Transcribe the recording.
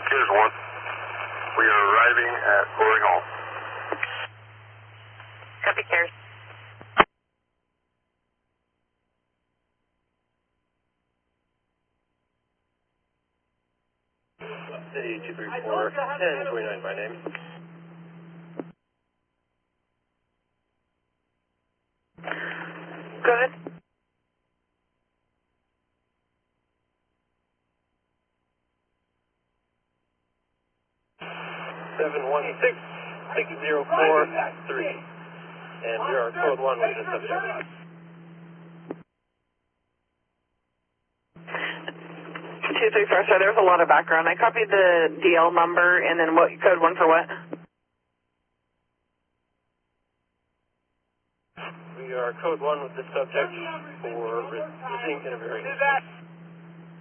Here's one. We are arriving at Glory Hall. Copy, Cares. City 234, 1029 by name. Go ahead. (716-6043), and we are code 1 with the subject. 234, sorry, there was a lot of background. I copied the DL number, and then what, code 1 for what? We are code 1 with the subject for listening interviewing.